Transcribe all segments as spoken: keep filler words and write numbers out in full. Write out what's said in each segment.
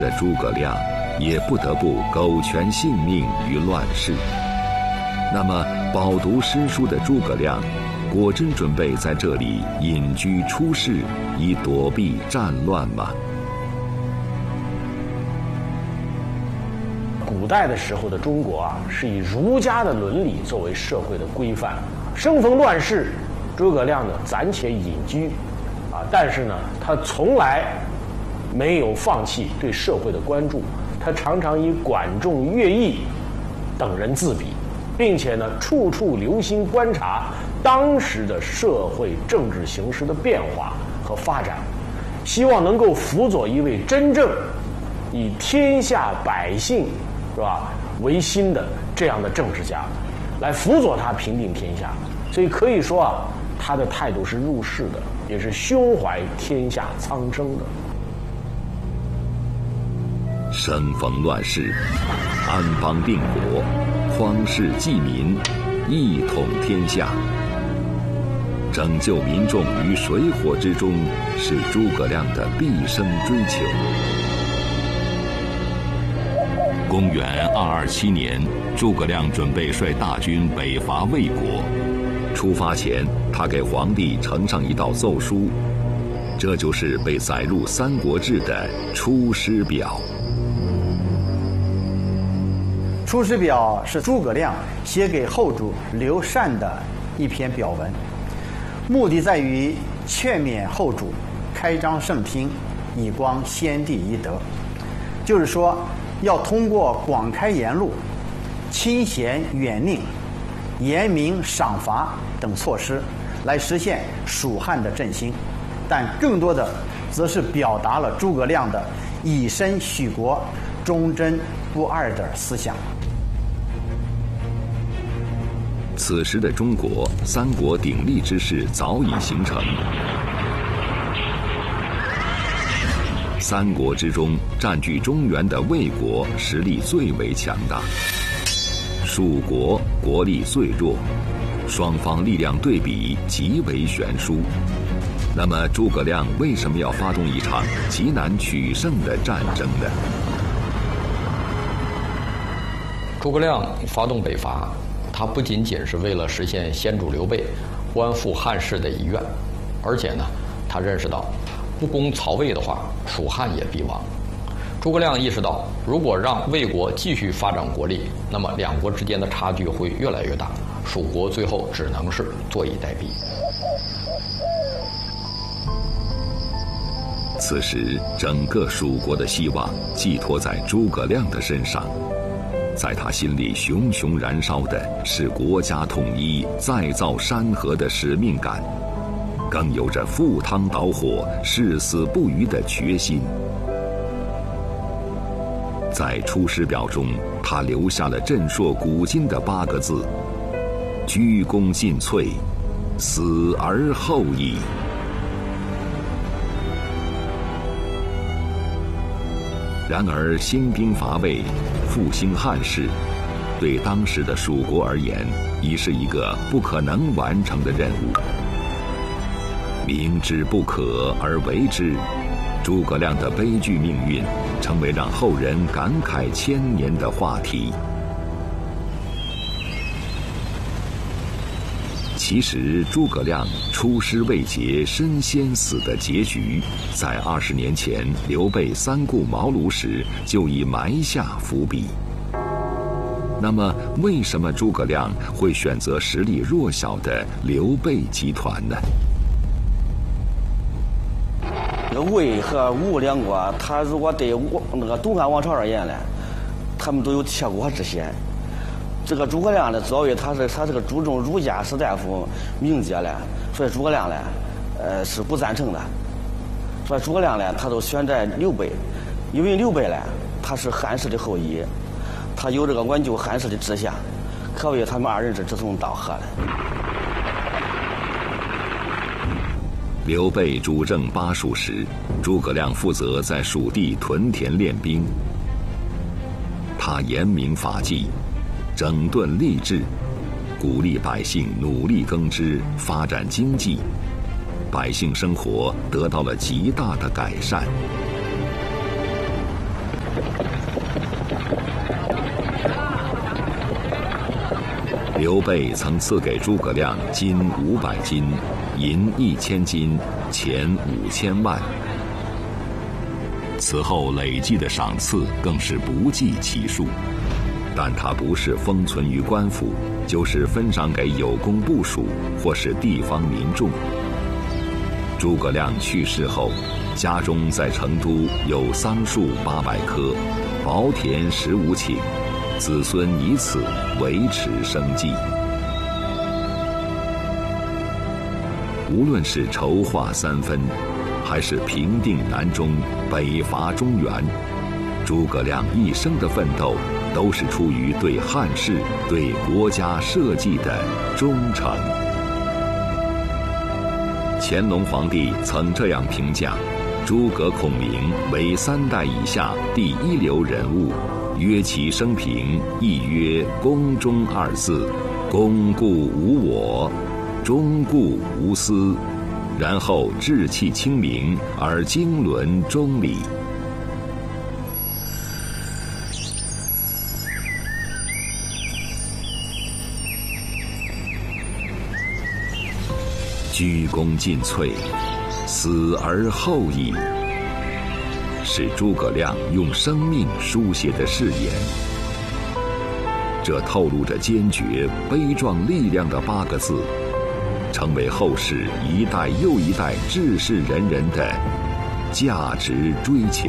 的诸葛亮也不得不苟全性命于乱世。那么，饱读诗书的诸葛亮，果真准备在这里隐居出世，以躲避战乱吗？ 古代的时候的中国啊，是以儒家的伦理作为社会的规范。生逢乱世，诸葛亮呢暂且隐居，啊，但是呢，他从来没有放弃对社会的关注，他常常以管仲、乐毅等人自比，并且呢，处处留心观察当时的社会政治形势的变化和发展，希望能够辅佐一位真正以天下百姓是吧为心的这样的政治家，来辅佐他平定天下。所以可以说啊，他的态度是入世的，也是胸怀天下苍生的。 生逢乱世，安邦定国，匡世济民，一统天下。拯救民众于水火之中，是诸葛亮的毕生追求。公元二二七年，诸葛亮准备率大军北伐魏国。出发前，他给皇帝呈上一道奏书，这就是被载入《三国志》的《出师表》。 《出师表》是诸葛亮写给后主刘禅的一篇表文，目的在于劝勉后主开张圣听，以光先帝遗德。就是说，要通过广开言路、亲贤远佞、严明赏罚等措施，来实现蜀汉的振兴。但更多的，则是表达了诸葛亮的以身许国、忠贞不二的思想。 此时的中国，三国鼎立之势早已形成。三国之中，占据中原的魏国实力最为强大，蜀国国力最弱，双方力量对比极为悬殊。那么，诸葛亮为什么要发动一场极难取胜的战争呢？ 诸葛亮发动北伐，他不仅仅是为了实现先主刘备官复汉室的遗愿，而且呢，他认识到不攻曹魏的话，蜀汉也必亡。诸葛亮意识到，如果让魏国继续发展国力，那么两国之间的差距会越来越大，蜀国最后只能是坐以待毙。 此时，整个蜀国的希望寄托在诸葛亮的身上，在他心里熊熊燃烧的是国家统一、再造山河的使命感，更有着赴汤蹈火、誓死不渝的决心。在《出师表》中，他留下了震烁古今的八个字：鞠躬尽瘁，死而后已。然而，兴兵伐魏，复兴汉室，对当时的蜀国而言，已是一个不可能完成的任务。明知不可而为之，诸葛亮的悲剧命运，成为让后人感慨千年的话题。其实，诸葛亮出师未捷身先死的结局，在二十年前刘备三顾茅庐时就已埋下伏笔。那么，为什么诸葛亮会选择实力弱小的刘备集团呢？ 那个魏和吴两国，他如果对我那个东汉王朝而言呢，他们都有窃国之嫌。这个诸葛亮呢，作为他是他这个注重儒家士大夫名节呢，所以诸葛亮呢，呃是不赞成的。所以诸葛亮呢，他都选择刘备，因为刘备呢，他是汉室的后裔，他有这个挽救汉室的志向，可谓他们二人是志同道合的。 刘备主政巴蜀时，诸葛亮负责在蜀地屯田练兵。他严明法纪，整顿吏治，鼓励百姓努力耕织，发展经济，百姓生活得到了极大的改善。 刘备曾赐给诸葛亮金五百斤、银一千斤、钱五千万。此后累计的赏赐更是不计其数，但它不是封存于官府，就是分赏给有功部属或是地方民众。诸葛亮去世后，家中在成都有桑树八百棵，茅田十五顷，子孙以此维持生计。无论是筹划三分，还是平定南中、北伐中原，诸葛亮一生的奋斗都是出于对汉室、对国家社稷的忠诚。乾隆皇帝曾这样评价诸葛孔明为三代以下第一流人物，曰其生平亦曰公忠二字，公固无我，忠固无私，然后志气清明而经纶中理。鞠躬尽瘁，死而后已，是诸葛亮用生命书写的誓言。这透露着坚决、悲壮力量的八个字，成为后世一代又一代志士仁人的价值追求。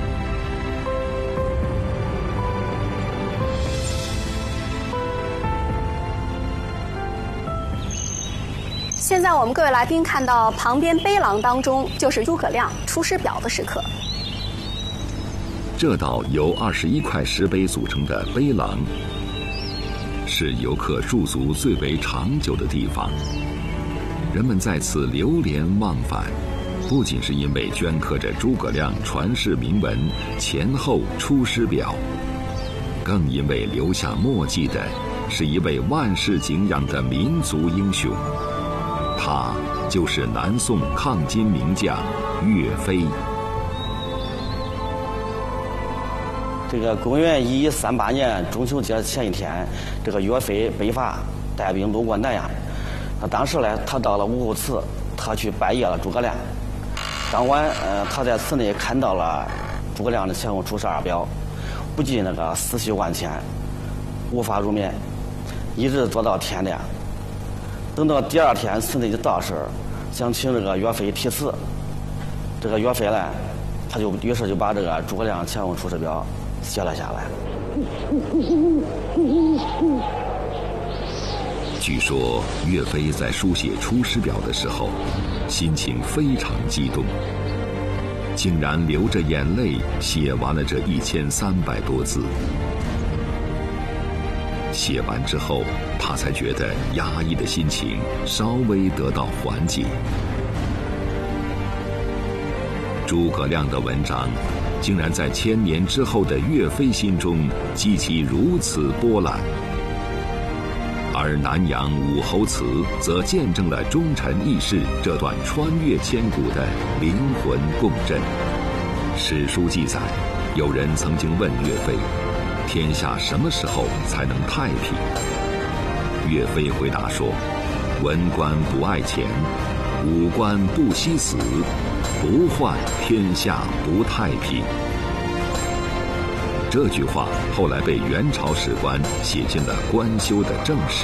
现在我们各位来宾看到旁边碑廊当中，就是诸葛亮《出师表》的时刻。 这道由二十一块石碑组成的碑廊，是游客驻足最为长久的地方。人们在此流连忘返，不仅是因为镌刻着诸葛亮传世铭文前后出师表，更因为留下墨迹的是一位万世敬仰的民族英雄。他就是南宋抗金名将岳飞。 这个公元一三八年中秋节前一天，这个岳飞北伐，带兵路过南阳。那当时呢，他到了武侯祠，他去拜谒了诸葛亮。当晚，呃，他在祠内看到了诸葛亮的前后出师二表，不禁那个思绪万千，无法入眠，一直坐到天亮。等到第二天，祠内的道士想请这个岳飞题词，这个岳飞呢，他就于是就把这个诸葛亮前后出师表写了下来。 据说岳飞在书写出师表的时候，心情非常激动，竟然流着眼泪写完了这一千三百多字。写完之后，他才觉得压抑的心情稍微得到缓解。诸葛亮的文章竟然在千年之后的岳飞心中激起如此波澜，而南阳武侯祠则见证了忠臣义士这段穿越千古的灵魂共振。史书记载，有人曾经问岳飞，天下什么时候才能太平？岳飞回答说，文官不爱钱，武官不惜死，不患天下不太平。这句话后来被元朝史官写进了官修的正史。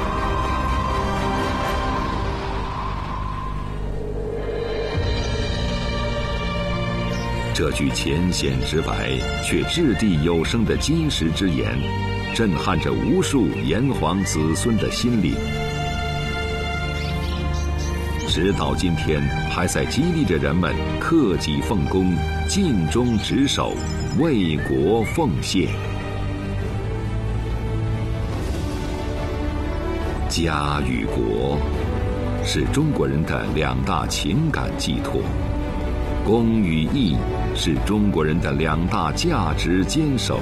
这句浅显直白却掷地有声的金石之言，震撼着无数炎黄子孙的心灵，直到今天还在激励着人们克己奉公、尽忠职守、为国奉献。家与国是中国人的两大情感寄托，公与义是中国人的两大价值坚守。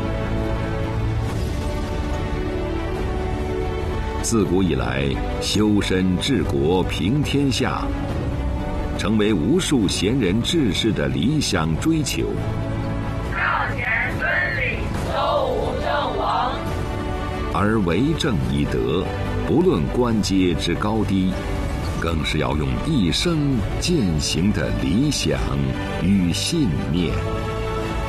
自古以来，修身治国平天下，成为无数贤人志士的理想追求。 少年尊礼，周武正王。 而为政以德，不论官阶之高低，更是要用一生践行的理想与信念。